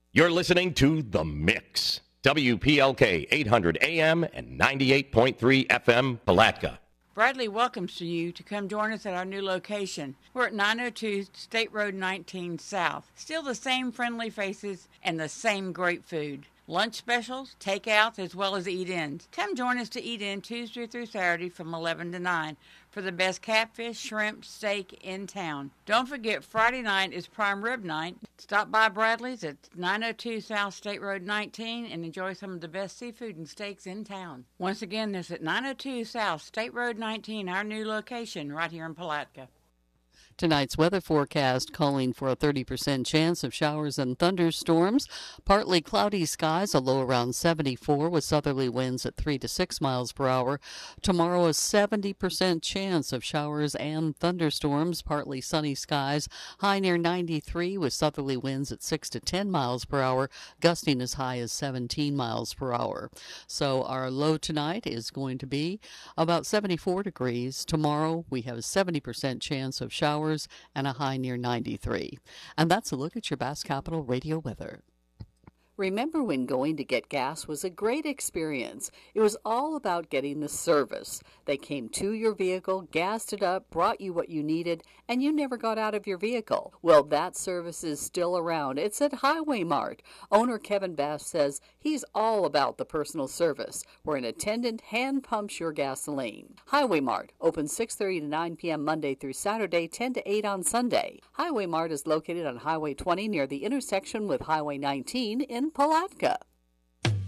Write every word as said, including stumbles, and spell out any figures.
You're listening to The Mix. W P L K eight hundred A M and ninety-eight point three F M, Palatka. Bradley welcomes you to come join us at our new location. We're at nine oh two State Road nineteen South. Still the same friendly faces and the same great food. Lunch specials, takeouts, as well as eat-ins. Come join us to eat in Tuesday through Saturday from eleven to nine for the best catfish, shrimp, steak in town. Don't forget, Friday night is prime rib night. Stop by Bradley's at nine oh two South State Road nineteen and enjoy some of the best seafood and steaks in town. Once again, this is at nine oh two South State Road nineteen, our new location right here in Palatka. Tonight's weather forecast calling for a thirty percent chance of showers and thunderstorms. Partly cloudy skies, a low around seventy-four with southerly winds at three to six miles per hour. Tomorrow, a seventy percent chance of showers and thunderstorms. Partly sunny skies, high near ninety-three with southerly winds at six to ten miles per hour, gusting as high as seventeen miles per hour. So our low tonight is going to be about seventy-four degrees. Tomorrow, we have a seventy percent chance of showers and a high near ninety-three. And that's a look at your Bass Capital radio weather. Remember when going to get gas was a great experience? It was all about getting the service. They came to your vehicle, gassed it up, brought you what you needed, and you never got out of your vehicle. Well, that service is still around. It's at Highway Mart. Owner Kevin Bass says he's all about the personal service, where an attendant hand pumps your gasoline. Highway Mart, open six thirty to nine p.m. Monday through Saturday, ten to eight on Sunday. Highway Mart is located on Highway twenty near the intersection with Highway nineteen in Palatka.